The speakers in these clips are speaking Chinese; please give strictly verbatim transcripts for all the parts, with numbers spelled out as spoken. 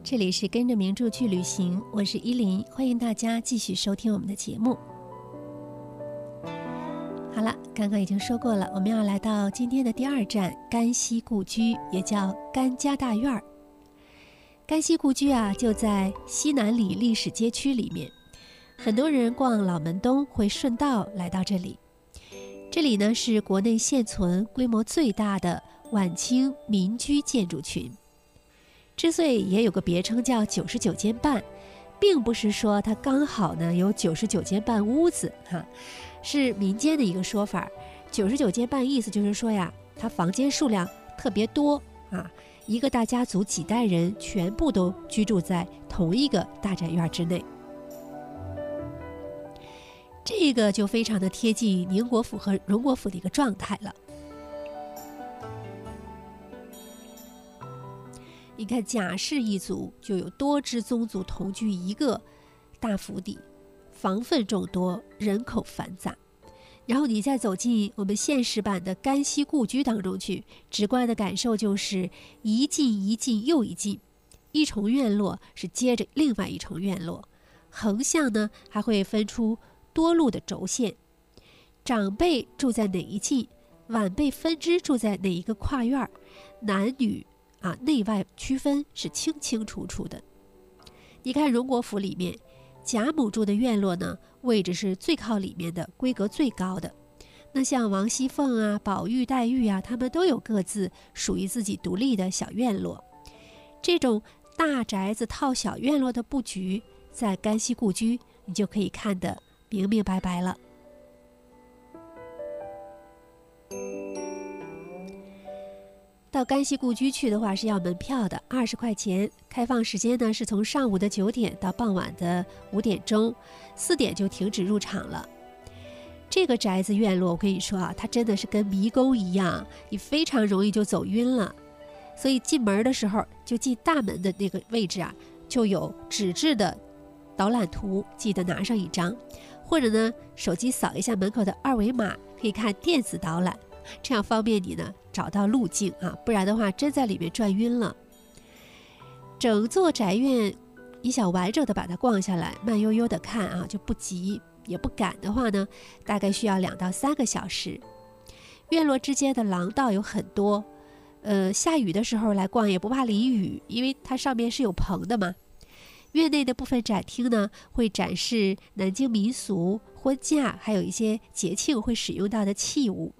这里是跟着名著去旅行，我是依林，欢迎大家继续收听我们的节目。好了，刚刚已经说过了，我们要来到今天的第二站甘溪故居，也叫甘家大院。甘溪故居啊，就在西南里历史街区里面，很多人逛老门东会顺道来到这里。这里呢是国内现存规模最大的晚清民居建筑群。之所以也有个别称叫九十九间半，并不是说它刚好呢有九十九间半屋子哈，是民间的一个说法。九十九间半意思就是说呀，它房间数量特别多啊，一个大家族几代人全部都居住在同一个大宅院之内。这个就非常的贴近宁国府和荣国府的一个状态了。你看贾氏一族就有多支宗族同居一个大府邸，房份众多，人口繁杂。然后你再走进我们现实版的甘溪故居当中去，直观的感受就是一进一进又一进，一重院落是接着另外一重院落，横向呢还会分出多路的轴线，长辈住在哪一进，晚辈分支住在哪一个跨院，男女啊，内外区分是清清楚楚的。你看荣国府里面，贾母住的院落呢，位置是最靠里面的，规格最高的。那像王熙凤啊、宝玉、黛玉啊，他们都有各自属于自己独立的小院落。这种大宅子套小院落的布局，在甘溪故居你就可以看得明明白白了。到甘溪故居去的话是要门票的，二十块钱。开放时间呢是从上午的九点到傍晚的五点钟，四点就停止入场了。这个宅子院落，我跟你说啊，它真的是跟迷宫一样，你非常容易就走晕了。所以进门的时候，就进大门的那个位置啊，就有纸质的导览图，记得拿上一张，或者呢，手机扫一下门口的二维码，可以看电子导览。这样方便你呢找到路径啊，不然的话真在里面转晕了。整座宅院你想完整的把它逛下来，慢悠悠的看啊，就不急也不赶的话呢，大概需要两到三个小时。院落之间的廊道有很多，呃，下雨的时候来逛也不怕淋雨，因为它上面是有棚的嘛。院内的部分展厅呢，会展示南京民俗、婚嫁，还有一些节庆会使用到的器物。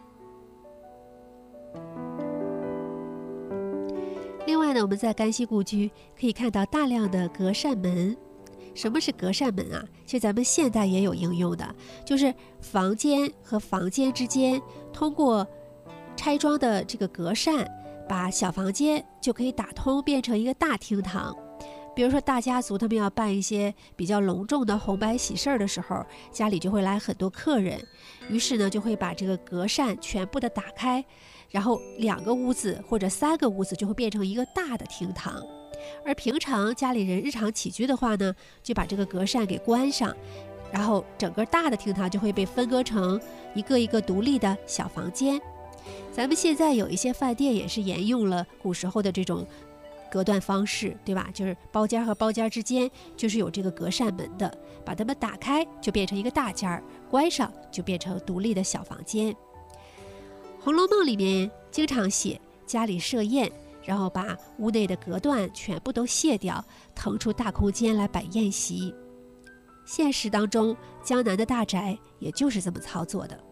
另外呢，我们在甘溪故居可以看到大量的隔扇门。什么是隔扇门啊？其实咱们现代也有应用的，就是房间和房间之间通过拆装的这个隔扇，把小房间就可以打通，变成一个大厅堂。比如说大家族他们要办一些比较隆重的红白喜事的时候，家里就会来很多客人，于是呢就会把这个隔扇全部的打开，然后两个屋子或者三个屋子就会变成一个大的厅堂。而平常家里人日常起居的话呢，就把这个隔扇给关上，然后整个大的厅堂就会被分割成一个一个独立的小房间。咱们现在有一些饭店也是沿用了古时候的这种隔断方式，对吧？就是包间和包间之间就是有这个隔扇门的，把它们打开就变成一个大间，关上就变成独立的小房间。《红楼梦》里面经常写家里设宴，然后把屋内的隔断全部都卸掉，腾出大空间来摆宴席。现实当中，江南的大宅也就是这么操作的。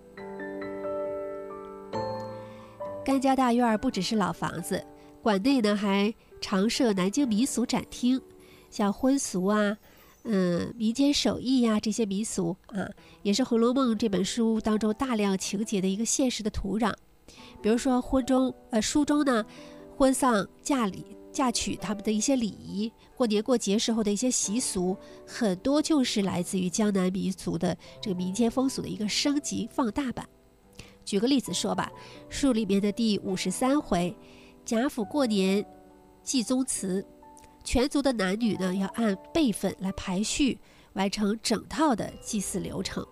甘家大院不只是老房子，馆内呢还常设南京民俗展厅，像婚俗啊、嗯、民间手艺呀、啊、这些民俗啊，也是《红楼梦》这本书当中大量情节的一个现实的土壤。比如说婚中呃书中呢，婚丧嫁礼嫁娶他们的一些礼仪，过年过节时候的一些习俗，很多就是来自于江南民族的这个民间风俗的一个升级放大版。举个例子说吧，书里面的第五十三回，贾府过年祭宗祠，全族的男女呢要按辈分来排序，完成整套的祭祀流程。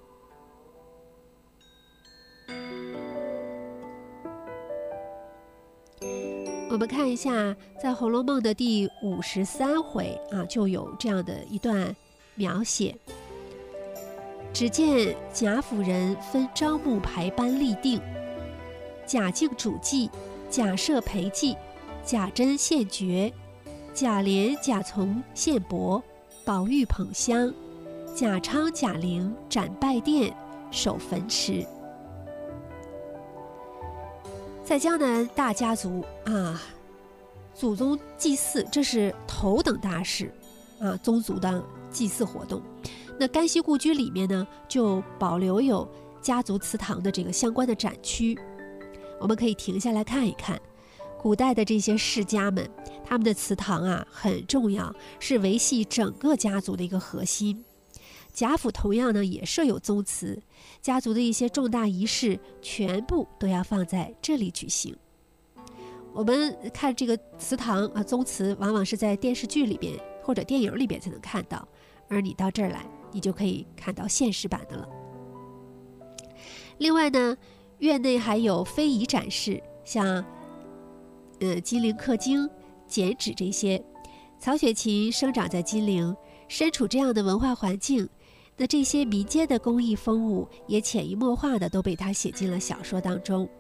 我们看一下，在《红楼梦》的第五十三回啊，就有这样的一段描写。只见贾府人分招募排班立定，贾敬主祭，贾赦陪祭，贾珍献爵，贾琏、贾从献帛，宝玉捧香，贾昌、贾玲展拜殿，守坟池。在江南大家族啊，祖宗祭祀这是头等大事啊，宗族的祭祀活动。那甘溪故居里面呢，就保留有家族祠堂的这个相关的展区，我们可以停下来看一看。古代的这些世家们，他们的祠堂啊很重要，是维系整个家族的一个核心。贾府同样呢也设有宗祠，家族的一些重大仪式全部都要放在这里举行。我们看这个祠堂啊，宗祠往往是在电视剧里边或者电影里边才能看到，而你到这儿来，你就可以看到现实版的了。另外呢，院内还有非遗展示，像呃金陵刻经、剪纸这些。曹雪芹生长在金陵，身处这样的文化环境，那这些民间的工艺风物也潜移默化的都被他写进了小说当中。